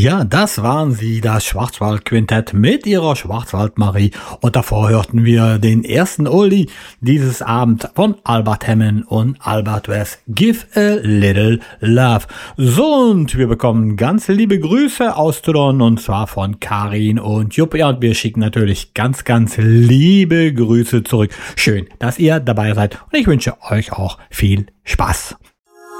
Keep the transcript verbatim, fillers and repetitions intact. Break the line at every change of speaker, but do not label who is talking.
Ja, das waren sie, das Schwarzwaldquintett mit ihrer Schwarzwaldmarie. Und davor hörten wir den ersten Oldie dieses Abend von Albert Hammond und Albert West, Give a Little Love. So, und wir bekommen ganz liebe Grüße aus Toulon, und zwar von Karin und Jupp. Ja, und wir schicken natürlich ganz, ganz liebe Grüße zurück. Schön, dass ihr dabei seid, und ich wünsche euch auch viel Spaß.